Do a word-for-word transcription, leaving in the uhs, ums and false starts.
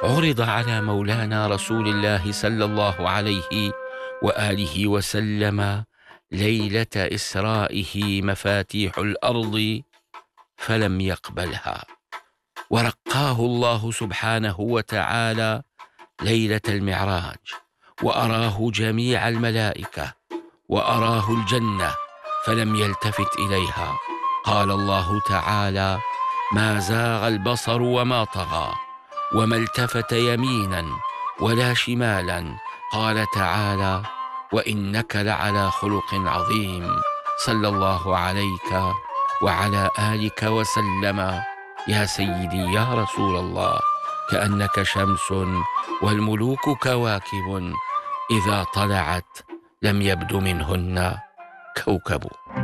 عرض على مولانا رسول الله صلى الله عليه وآله وسلم ليلة إسرائه مفاتيح الأرض فلم يقبلها، ورقاه الله سبحانه وتعالى ليلة المعراج وأراه جميع الملائكة وأراه الجنة فلم يلتفت إليها. قال الله تعالى: ما زاغ البصر وما طغى وما التفت يمينا ولا شمالا. قال تعالى: وإنك لعلى خلق عظيم. صلى الله عليك وعلى آلك وسلم يا سيدي يا رسول الله، كأنك شمس والملوك كواكب، إذا طلعت لم يبد منهن كوكب.